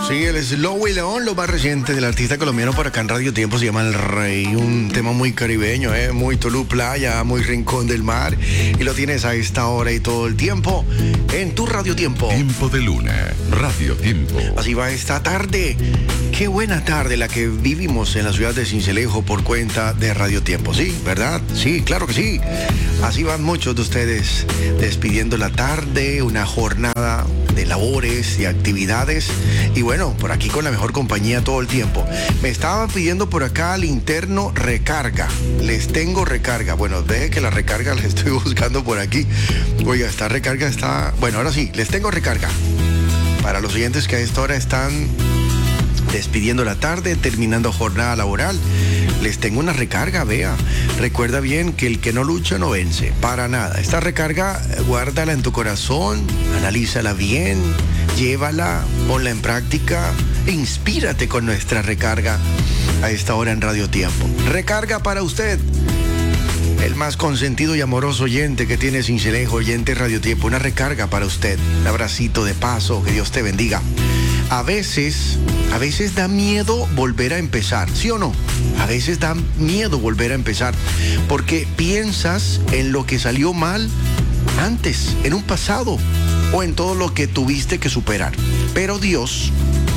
Sí, el Slow y León, lo más reciente del artista colombiano por acá en Radio Tiempo, se llama El Rey. Un tema muy caribeño, muy Tolú Playa, muy Rincón del Mar. Y lo tienes a esta hora y todo el tiempo en tu Radio Tiempo. Tiempo de Luna, Radio Tiempo. Así va esta tarde. Qué buena tarde la que vivimos en la ciudad de Sincelejo por cuenta de Radio Tiempo. Sí, ¿verdad? Sí, claro que sí. Así van muchos de ustedes despidiendo la tarde, una jornada de labores y actividades. Y bueno, por aquí con la mejor compañía todo el tiempo. Me estaba pidiendo por acá al interno recarga. Les tengo recarga. Bueno, deje que la recarga la estoy buscando por aquí. Oiga, esta recarga está... Bueno, ahora sí, les tengo recarga. Para los oyentes que a esta hora están despidiendo la tarde, terminando jornada laboral, les tengo una recarga, vea. Recuerda bien que el que no lucha no vence, para nada. Esta recarga, guárdala en tu corazón, analízala bien, llévala, ponla en práctica, e inspírate con nuestra recarga a esta hora en Radio Tiempo. Recarga para usted, el más consentido y amoroso oyente que tiene Sincelejo, oyente Radio Tiempo. Una recarga para usted, un abracito de paso, que Dios te bendiga. A veces da miedo volver a empezar, ¿sí o no? A veces da miedo volver a empezar, porque piensas en lo que salió mal antes, en un pasado, o en todo lo que tuviste que superar. Pero Dios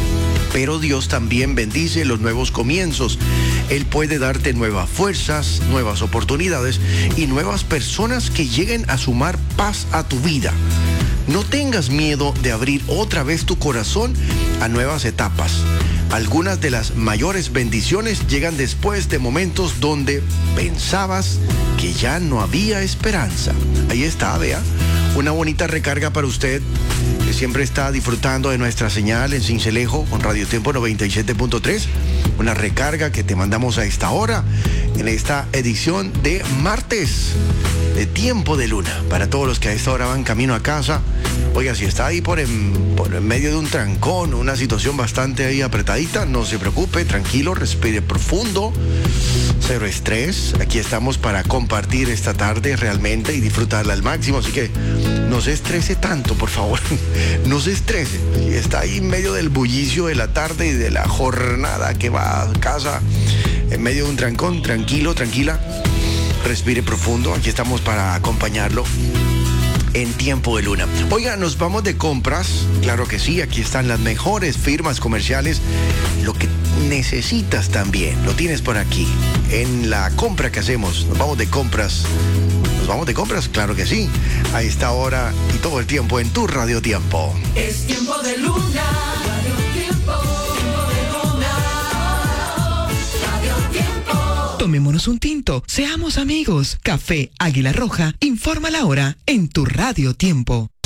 también bendice los nuevos comienzos. Él puede darte nuevas fuerzas, nuevas oportunidades y nuevas personas que lleguen a sumar paz a tu vida. No tengas miedo de abrir otra vez tu corazón a nuevas etapas. Algunas de las mayores bendiciones llegan después de momentos donde pensabas que ya no había esperanza. Ahí está, vea, una bonita recarga para usted que siempre está disfrutando de nuestra señal en Sincelejo con Radio Tiempo 97.3. Una recarga que te mandamos a esta hora, en esta edición de martes de Tiempo de Luna. Para todos los que a esta hora van camino a casa, oiga, si está ahí por en medio de un trancón, una situación bastante ahí apretadita, no se preocupe, tranquilo, respire profundo, cero estrés. Aquí estamos para compartir esta tarde realmente y disfrutarla al máximo, así que no se estrese tanto, por favor. No se estrese. Si está ahí en medio del bullicio de la tarde y de la jornada que va a casa, en medio de un trancón, tranquilo, tranquila, respire profundo. Aquí estamos para acompañarlo en Tiempo de Luna. Oiga, nos vamos de compras. Claro que sí, aquí están las mejores firmas comerciales. Lo que necesitas también lo tienes por aquí. En la compra que hacemos, nos vamos de compras. ¿Nos vamos de compras? Claro que sí. A esta hora y todo el tiempo en tu Radio Tiempo. Es Tiempo de Luna. Radio Tiempo. Tiempo de Luna. Radio Tiempo. Tomémonos un tinto, seamos amigos. Café Águila Roja informa la hora en tu Radio Tiempo.